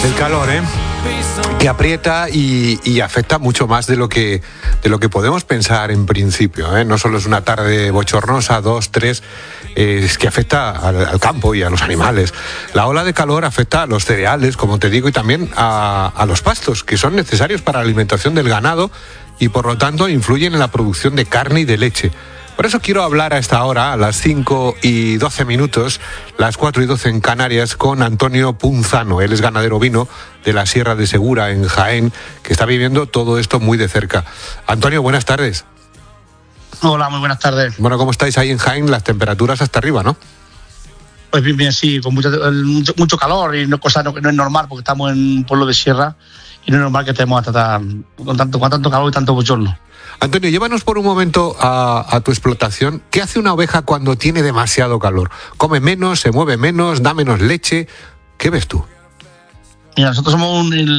El calor, que aprieta y afecta mucho más de lo que podemos pensar en principio, No solo es una tarde bochornosa, 2, 3, es que afecta al campo y a los animales. La ola de calor afecta a los cereales, como te digo, y también a los pastos, que son necesarios para la alimentación del ganado y por lo tanto influyen en la producción de carne y de leche. Por eso quiero hablar a esta hora, a las 5:12, las 4:12 en Canarias, con Antonio Punzano. Él es ganadero ovino de la Sierra de Segura, en Jaén, que está viviendo todo esto muy de cerca. Antonio, buenas tardes. Hola, muy buenas tardes. Bueno, ¿cómo estáis ahí en Jaén? Las temperaturas hasta arriba, ¿no? Pues bien, sí, con mucho calor y no es normal porque estamos en un pueblo de sierra y no es normal que estemos con tanto calor y tanto bochorno. Antonio, llévanos por un momento a tu explotación. ¿Qué hace una oveja cuando tiene demasiado calor? ¿Come menos, se mueve menos, da menos leche? ¿Qué ves tú? Mira, nosotros somos